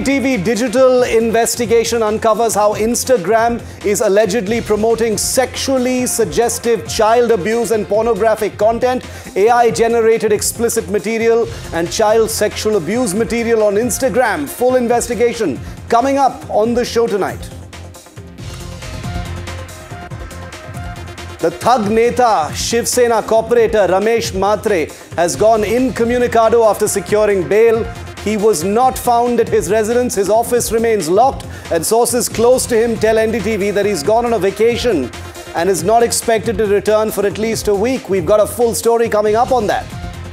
NDTV digital investigation uncovers how Instagram is allegedly promoting sexually suggestive child abuse and pornographic content, AI-generated explicit material and child sexual abuse material on Instagram. Full investigation coming up on the show tonight. The Thug Neta Shiv Sena corporator Ramesh Mhatre has gone incommunicado after securing bail. He was not found at his residence. His office remains locked, and sources close to him tell NDTV that he's gone on a vacation and is not expected to return for at least a week. We've got a full story coming up on that.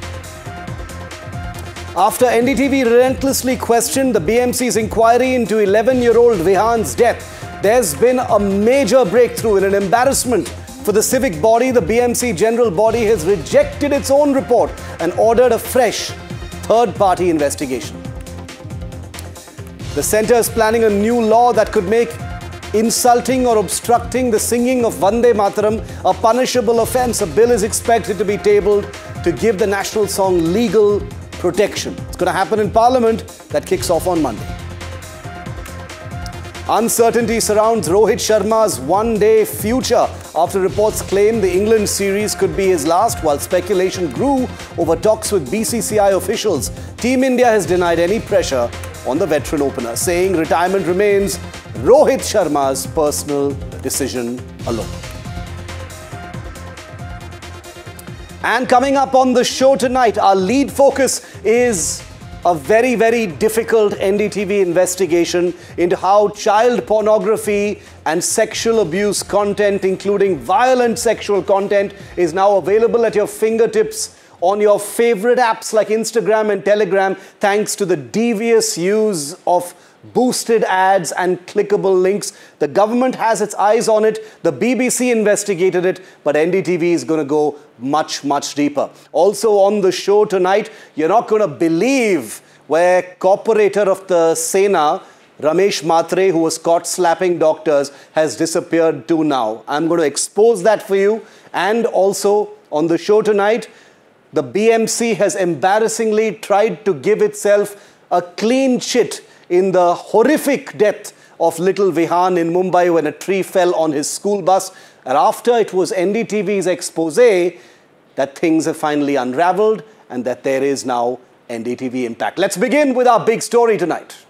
After NDTV relentlessly questioned the BMC's inquiry into 11-year-old Vihan's death, there's been a major breakthrough in an embarrassment. For the civic body, the BMC general body has rejected its own report and ordered a fresh third-party investigation. The centre is planning a new law that could make insulting or obstructing the singing of Vande Mataram a punishable offence. A bill is expected to be tabled to give the national song legal protection. It's going to happen in Parliament. That kicks off on Monday. Uncertainty surrounds Rohit Sharma's one-day future after reports claim the England series could be his last, while speculation grew over talks with BCCI officials. Team India has denied any pressure on the veteran opener, saying retirement remains Rohit Sharma's personal decision alone. And coming up on the show tonight, our lead focus is a very, very difficult NDTV investigation into how child pornography and sexual abuse content, including violent sexual content, is now available at your fingertips on your favorite apps like Instagram and Telegram, thanks to the devious use of boosted ads and clickable links. The government has its eyes on it. The BBC investigated it, but NDTV is going to go much, much deeper. Also on the show tonight, you're not going to believe where corporator of the Sena, Ramesh Mhatre, who was caught slapping doctors, has disappeared to now. I'm going to expose that for you. And also on the show tonight, the BMC has embarrassingly tried to give itself a clean chit in the horrific death of little Vihan in Mumbai when a tree fell on his school bus. And after it was NDTV's expose that things have finally unraveled and that there is now NDTV impact. Let's begin with our big story tonight.